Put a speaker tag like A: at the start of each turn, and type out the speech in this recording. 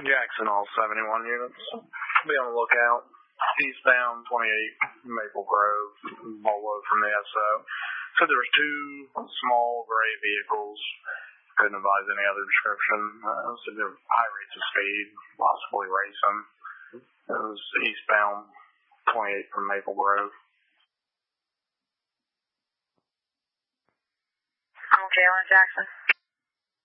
A: Jackson, all 71 units. Be on the lookout. Eastbound 28 Maple Grove, Volvo from the SO. So there's two small gray vehicles. Couldn't advise any other description. So they're high rates of speed, possibly racing. It was eastbound 28 from Maple Grove.
B: Okay, Jackson.